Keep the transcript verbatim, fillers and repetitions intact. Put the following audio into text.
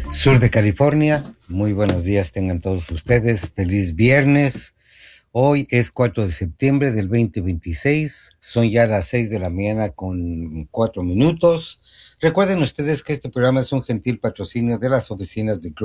Sur de California. Muy buenos días tengan todos ustedes. Feliz viernes. Hoy es cuatro de septiembre del dos mil veintiséis. Son ya las seis de la mañana con cuatro minutos. Recuerden ustedes que este programa es un gentil patrocinio de las oficinas de